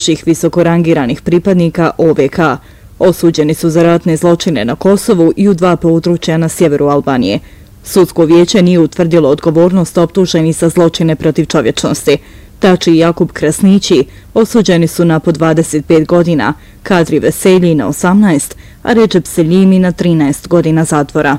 visokorangiranih pripadnika OVK. Osuđeni su za ratne zločine na Kosovu i u 2 područja na sjeveru Albanije. Sudsko vijeće nije utvrdilo odgovornost optuženih za zločine protiv čovječnosti. Tači i Jakub Krasnići osuđeni su na po 25 godina, Kadri Veselji na 18, a Recep Seljimi na 13 godina zatvora.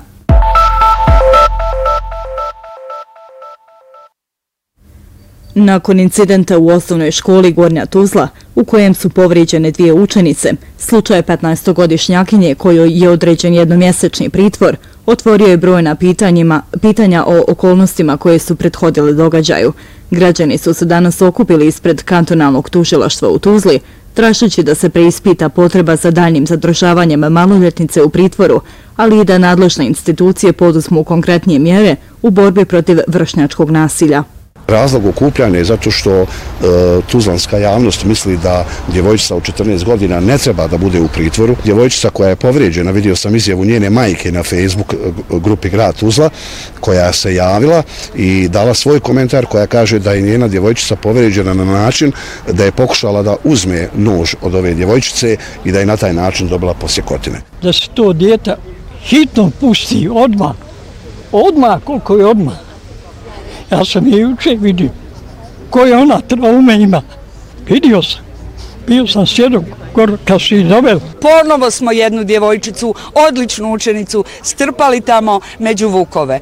Nakon incidenta u osnovnoj školi Gornja Tuzla, u kojem su povrijeđene 2 učenice, slučaj 15-godišnjakinje kojoj je određen jednomjesečni pritvor, otvorio je brojna pitanja o okolnostima koje su prethodile događaju. Građani su se danas okupili ispred kantonalnog tužilaštva u Tuzli, tražeći da se preispita potreba za daljnjim zadržavanjem maloljetnice u pritvoru, ali i da nadležne institucije poduzmu konkretnije mjere u borbi protiv vršnjačkog nasilja. Razlog okupljanja je zato što tuzlanska javnost misli da djevojčica od 14 godina ne treba da bude u pritvoru. Djevojčica koja je povrijeđena, vidio sam izjavu njene majke na Facebook grupi Grad Tuzla, koja se javila i dala svoj komentar koja kaže da je njena djevojčica povrijeđena na način da je pokušala da uzme nož od ove djevojčice i da je na taj način dobila posjekotine. Da se to dijete hitno pusti odmah koliko je odmah. Ja sam je juče vidio koje ona traume ima. Vidio sam. Bio sam svjedok kad su ih doveli. Ponovo smo jednu djevojčicu, odličnu učenicu, strpali tamo među vukove.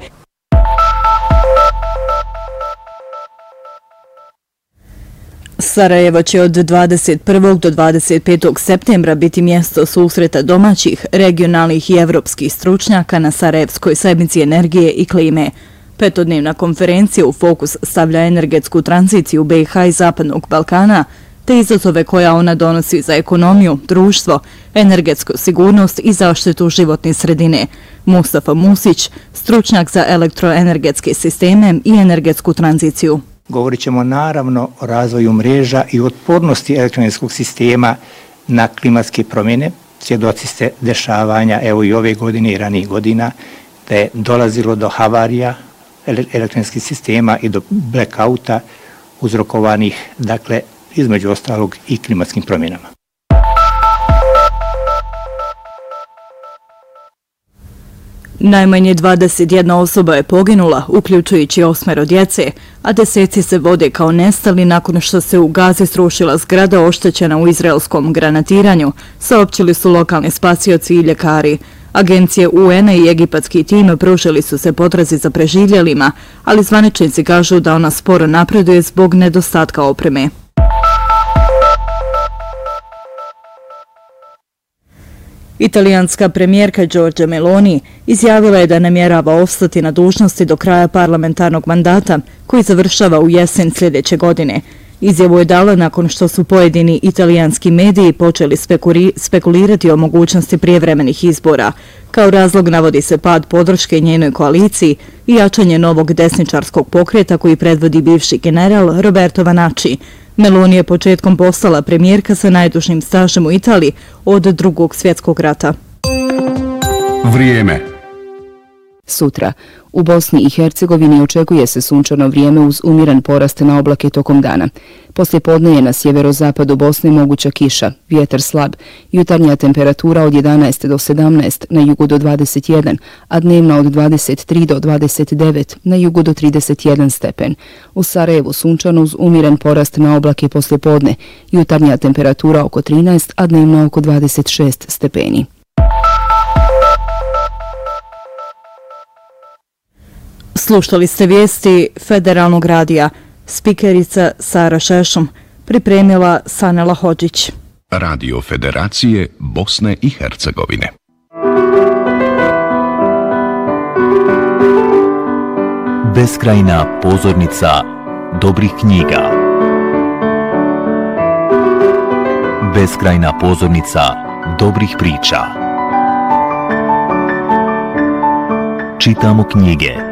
Sarajevo će od 21. do 25. septembra biti mjesto susreta domaćih, regionalnih i evropskih stručnjaka na Sarajevskoj sedmici energije i klime. 5-dnevna konferencija u fokus stavlja energetsku tranziciju BiH i Zapadnog Balkana, te izazove koja ona donosi za ekonomiju, društvo, energetsku sigurnost i zaštitu životne sredine. Mustafa Musić, stručnjak za elektroenergetske sisteme i energetsku tranziciju. Govorit ćemo naravno o razvoju mreža i otpornosti elektroenergetskog sistema na klimatske promjene. Svjedoci ste dešavanja, evo i ove godine i ranijih godina, da je dolazilo do havarija elektronskih sistema i do blackouta uzrokovanih, dakle, između ostalog i klimatskim promjenama. Najmanje 21 osoba je poginula, uključujući 8 djece, a 10 se vode kao nestali nakon što se u Gazi srušila zgrada oštećena u izraelskom granatiranju, saopćili su lokalni spasioci i ljekari. Agencije UN-a i egipatski tim pružili su se potrazi za preživjelima, ali zvaničnici kažu da ona sporo napreduje zbog nedostatka opreme. Italijanska premijerka Giorgia Meloni izjavila je da namjerava ostati na dužnosti do kraja parlamentarnog mandata, koji završava u jesen sljedeće godine. Izjavu je dala nakon što su pojedini italijanski mediji počeli spekulirati o mogućnosti prijevremenih izbora. Kao razlog navodi se pad podrške njenoj koaliciji i jačanje novog desničarskog pokreta koji predvodi bivši general Roberto Vanacci. Meloni je početkom postala premijerka sa najdužim stažem u Italiji od Drugog svjetskog rata. Vrijeme. Sutra. U Bosni i Hercegovini očekuje se sunčano vrijeme uz umiran porast na oblake tokom dana. Poslije podne je na sjeverozapadu Bosne moguća kiša, vjetar slab, jutarnja temperatura od 11 do 17, na jugu do 21, a dnevna od 23 do 29, na jugu do 31 stepen. U Sarajevu sunčano uz umiran porast na oblake poslije podne, jutarnja temperatura oko 13, a dnevna oko 26 stepeni. Slušali ste vijesti Federalnog radija. Spikerica Sara Šešum, pripremila Sanela Hodžić. Radio Federacije Bosne i Hercegovine. Beskrajna pozornica dobrih knjiga. Beskrajna pozornica dobrih priča. Čitamo knjige.